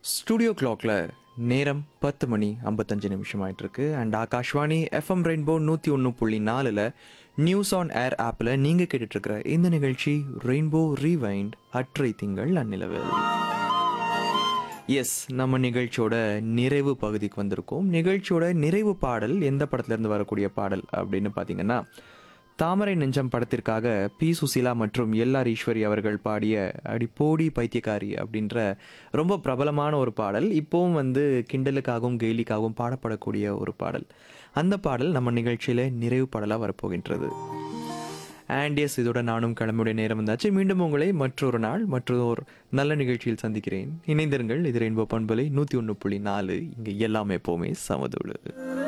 Studio கிளாக்ல நேரம் 10:55 ஆயிட்டிருக்கு. And Akashvani FM rainbow 101.4ல் news on air ஆப்பில் நீங்கள் கேட்டுட்ருக்கிற இந்த நிகழ்ச்சி ரெயின்போ ரீவைண்ட் அற்றை திங்கள் அந்நிலவில். எஸ், நம்ம நிகழ்ச்சியோட நிறைவு பகுதிக்கு வந்திருக்கோம். நிகழ்ச்சியோட நிறைவு பாடல் எந்த படத்துலேருந்து வரக்கூடிய பாடல் அப்படின்னு பார்த்தீங்கன்னா, தாமரை நெஞ்சம் படத்திற்காக பி சுசீலா மற்றும் எல்ஆர் ஈஸ்வரி அவர்கள் பாடிய அடிப்போடி பைத்தியக்காரி அப்படின்ற ரொம்ப பிரபலமான ஒரு பாடல். இப்போவும் கிண்டலுக்காகவும் கேலிக்காகவும் பாடப்படக்கூடிய ஒரு பாடல். அந்த பாடல் நம்ம நிகழ்ச்சியில் நிறைவு பாடலாக வரப்போகின்றது. அண்ட் எஸ், இதோட நானும் கிளம்புடைய நேரம் வந்தாச்சு. மீண்டும் உங்களை மற்றொரு நாள் மற்றொரு நல்ல நிகழ்ச்சியில் சந்திக்கிறேன். இணைந்திருங்கள். இது ரெயின்போ பண்பலை 101.4. இங்கே எல்லாமே எப்போவுமே சமதோடு.